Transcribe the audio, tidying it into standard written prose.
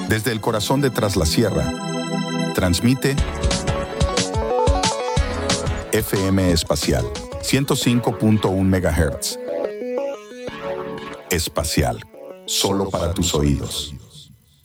Desde el corazón de Tras la Sierra, transmite FM Espacial, 105.1 MHz. Espacial, solo para tus oídos.